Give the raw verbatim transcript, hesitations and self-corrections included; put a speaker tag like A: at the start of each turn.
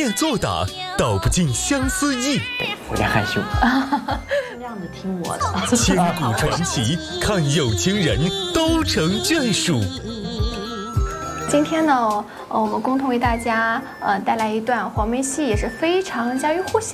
A: 面作答，道不尽相思意。
B: 有点害羞。
C: 这样子听我的。
A: 千古传奇，看有情人都成眷属。
D: 今天呢，呃，我们共同为大家呃带来一段黄梅戏，也是非常家喻户晓。